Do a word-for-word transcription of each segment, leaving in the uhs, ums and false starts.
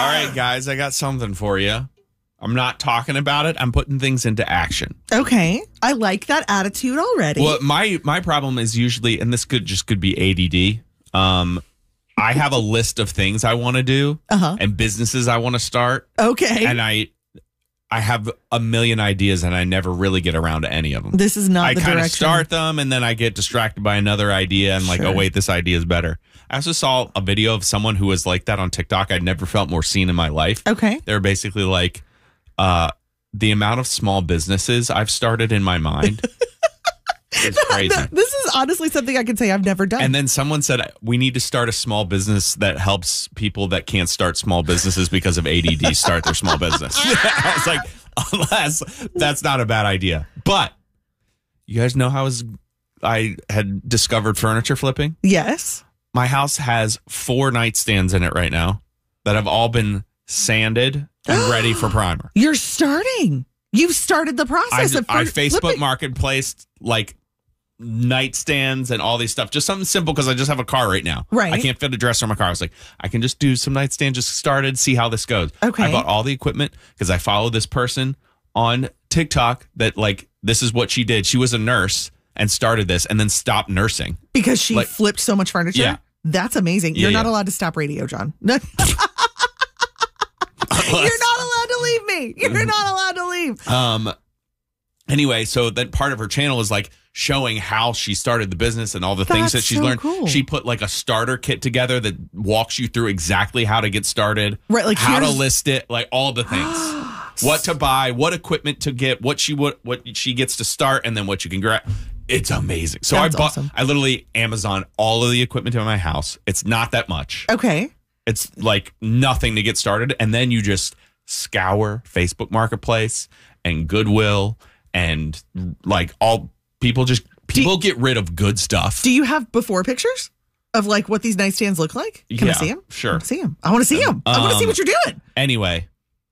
All right, guys, I got something for you. I'm not talking about it. I'm putting things into action. Okay. I like that attitude already. Well, my my problem is usually, and this could just could be A D D. Um, I have a list of things I want to do uh-huh. and businesses I want to start. Okay. And I I have a million ideas and I never really get around to any of them. This is not I the kind of direction. start them and then I get distracted by another idea and like, Sure. oh, wait, this idea is better. I also saw a video of someone who was like that on TikTok. I'd never felt more seen in my life. Okay. They're basically like, uh, the amount of small businesses I've started in my mind is crazy. This is honestly something I can say I've never done. And then someone said, we need to start a small business that helps people that can't start small businesses because of A D D start their small business. I was like, unless that's not a bad idea. But you guys know how I, was, I had discovered furniture flipping? Yes. My house has four nightstands in it right now that have all been sanded and ready for primer. You're starting. You've started the process I, of I fur- Facebook flipping. Marketplace like nightstands and all these stuff. Just something simple because I just have a car right now. Right. I can't fit a dresser in my car. I was like, I can just do some nightstand, just started, see how this goes. Okay. I bought all the equipment because I follow this person on TikTok that like, this is what she did. She was a nurse and started this and then stopped nursing. Because she Like- flipped so much furniture? Yeah. That's amazing. Yeah, You're not yeah. allowed to stop radio, John. You're not allowed to leave me. You're not allowed to leave. Um. Anyway, so that part of her channel is like showing how she started the business and all the things That's that she's so learned. cool. She put like a starter kit together that walks you through exactly how to get started, Right, like how to here's- list it, like all the things, what to buy, what equipment to get, what she what what she gets to start, and then what you can grab. It's amazing. So That's I bought, awesome. I literally Amazon all of the equipment in my house. It's not that much. Okay. It's like nothing to get started. And then you just scour Facebook Marketplace and Goodwill and like all people just people get rid of good stuff. Do you have before pictures of like what these nightstands look like? Can I Yeah, see them? sure. I want to see them. I want to see them. I want to see Um, what you're doing. Anyway,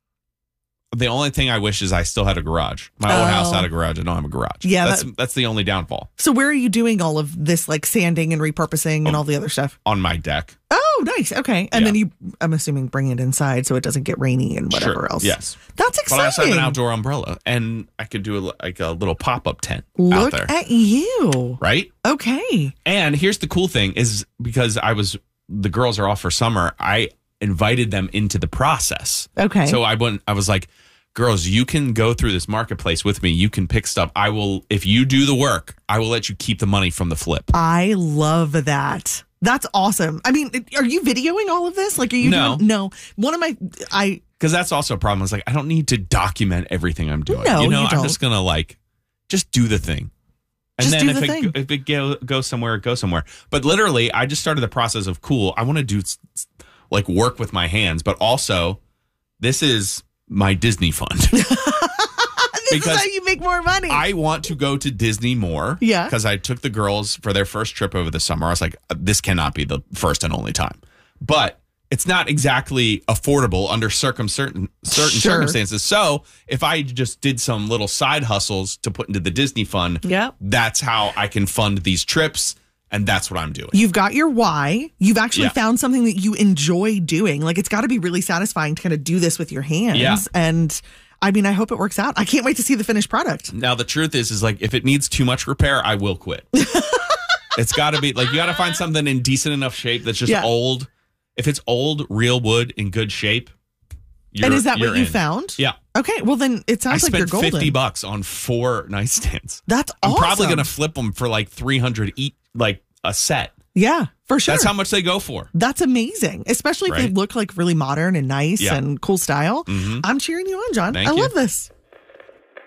the only thing I wish is I still had a garage. My old Oh. house had a garage. I don't have a garage. Yeah, That's that- that's the only downfall So where are you doing all of this like sanding and repurposing and all the other stuff? on my deck. Oh, nice. Okay. And Yeah. then you, I'm assuming, bring it inside so it doesn't get rainy and whatever Sure, else. yes. That's But exciting. I also have an outdoor umbrella and I could do a, like a little pop-up tent out Look there. at you. Right? Okay. And here's the cool thing is because I was the girls are off for summer, I invited them into the process. Okay. So I went I was like, girls, you can go through this marketplace with me. You can pick stuff. I will if you do the work, I will let you keep the money from the flip. I love that. That's awesome. I mean, are you videoing all of this? Like, are you No. doing? No. One of my, I, Because that's also a problem. It's like I don't need to document everything I'm doing. No, you know, you I'm don't. just gonna like just do the thing. And Just then do if the it thing. if it go, goes somewhere, it goes somewhere. But literally, I just started the process of cool. I want to do like work with my hands, but also this is my Disney fund. this Because is how you make more money. I want to go to Disney more. Yeah. Because I took the girls for their first trip over the summer. I was like, this cannot be the first and only time. But it's not exactly affordable under circum certain certain Sure. circumstances. So if I just did some little side hustles to put into the Disney fund, Yep. that's how I can fund these trips. And that's what I'm doing. You've got your why. You've actually Yeah. found something that you enjoy doing. Like, it's got to be really satisfying to kind of do this with your hands. Yeah. And I mean, I hope it works out. I can't wait to see the finished product. Now, the truth is, is like, if it needs too much repair, I will quit. It's got to be like, you got to find something in decent enough shape that's just Yeah. old. If it's old, real wood in good shape. You're, And is that you're what you in. found? Yeah. Okay. Well, then it I sounds like you're spent golden. fifty bucks on four nightstands. That's I'm awesome. probably going to flip them for like three hundred each, like a set. Yeah, for sure. That's how much they go for. That's amazing, especially if they Right. look like really modern and nice Yeah. and cool style. Mhm. I'm cheering you on, John. Thank I you. love this.